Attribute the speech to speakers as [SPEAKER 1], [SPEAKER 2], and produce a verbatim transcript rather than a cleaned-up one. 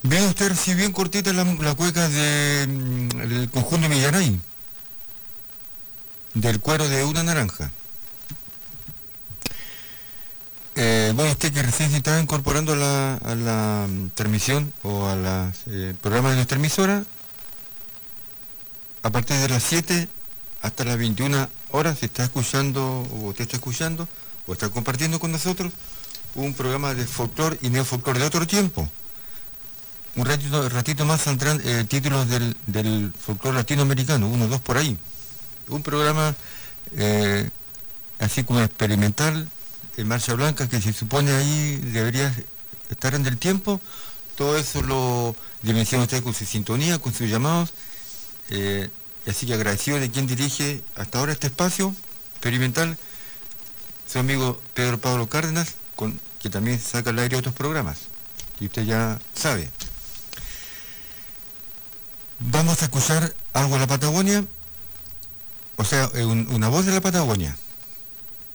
[SPEAKER 1] Ve usted si bien cortita la, la cueca de, mm, del conjunto Millaray, del cuero de una naranja. Eh, bueno, usted que recién se estaba incorporando a la, a la mm, transmisión o a los eh, programas de nuestra emisora, a partir de las siete hasta las veintiuna horas se está escuchando, o usted está escuchando, o está compartiendo con nosotros un programa de folclore y neofolclore de otro tiempo. Un ratito, ratito más saldrán eh, títulos del, del folclore latinoamericano, uno o dos por ahí. Un programa eh, así como experimental, en marcha blanca, que se supone ahí debería estar en el tiempo. Todo eso lo dimensiona usted con su sintonía, con sus llamados. Eh, así que agradecido de quien dirige hasta ahora este espacio experimental, su amigo Pedro Pablo Cárdenas, con, que también saca al aire otros programas. Y usted ya sabe. Vamos a escuchar algo de la Patagonia, o sea, un, una voz de la Patagonia.